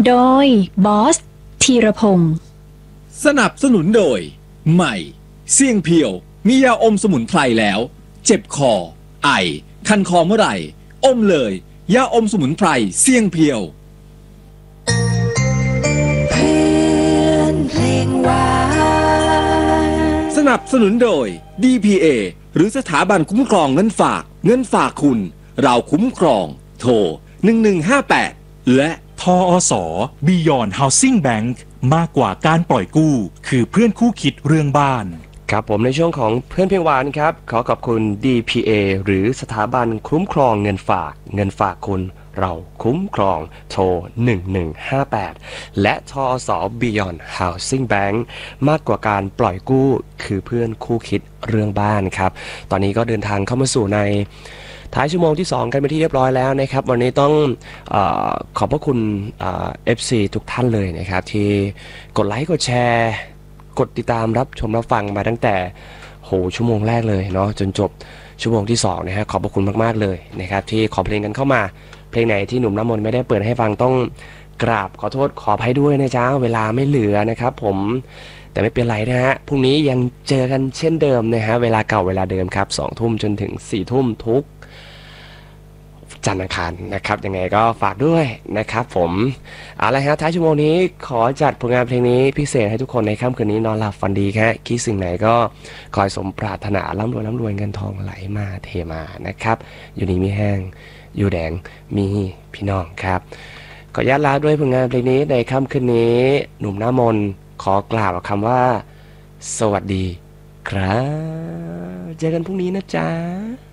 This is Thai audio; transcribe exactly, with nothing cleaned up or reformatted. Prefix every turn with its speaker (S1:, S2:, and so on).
S1: โดยบอสธีรพงศ์
S2: สนับสนุนโดยใหม่เสี่ยงเพียวมียาอมสมุนไพรแล้วเจ็บคอไอคันคอเมื่อไหร่อมเลยยาอมสมุนไพรเสี่ยงเพียวสนับสนุนโดย ดี พี เอ หรือสถาบันคุ้มครองเงินฝากเงินฝากคุณเราคุ้มครองโทรหนึ่งหนึ่งห้าแปดและ
S3: ทอส Beyond Housing Bank มากกว่าการปล่อยกู้คือเพื่อนคู่คิดเรื่องบ้าน
S4: ครับผมในช่วงของเพื่อนเพียงหวานครับขอขอบคุณ ดี พี เอ หรือสถาบันคุ้มครองเงินฝากเงินฝากคุณเราคุ้มครองโทรหนึ่งหนึ่งห้าแปดและทอส Beyond Housing Bank มากกว่าการปล่อยกู้คือเพื่อนคู่คิดเรื่องบ้านครับตอนนี้ก็เดินทางเข้ามาสู่ในท้ายชั่วโมงที่สองกันไปที่เรียบร้อยแล้วนะครับวันนี้ต้องเออขอบพระคุณเอฟซีทุกท่านเลยนะครับที่กดไลค์กดแชร์กดติดตามรับชมรับฟังมาตั้งแต่โหชั่วโมงแรกเลยเนาะจนจบชั่วโมงที่สองนะฮะขอบพระคุณมากๆเลยนะครับที่ขอเพลงกันเข้ามาเพลงไหนที่หนุ่มน้ำมนต์ไม่ได้เปิดให้ฟังต้องกราบขอโทษขออภัยด้วยนะจ๊ะเวลาไม่เหลือนะครับผมแต่ไม่เป็นไรนะฮะพรุ่งนี้ยังเจอกันเช่นเดิมนะฮะเวลาเก่าเวลาเดิมครับสองทุ่มจนถึงสี่ทุ่มทุกจันทร์อังคารนะครับยังไงก็ฝากด้วยนะครับผมเอาละฮะท้ายชั่วโมงนี้ขอจัดผลงานเพลงนี้พิเศษให้ทุกคนในค่ำคืนนี้นอนหลับฝันดีแค่คิดสิ่งไหนก็คอยสมปรารถนาร่ำรวยร่ำรวยเงินทองไหลมาเทมานะครับอยู่ดีมีแห้งอยู่แดงมีพี่น้องครับขออนุญาตลาด้วยผลงานเพลงนี้ในค่ำคืนนี้หนุ่มหน้ามนขอกล่าวคำว่าสวัสดีครับเจอกันพรุ่งนี้นะจ๊ะ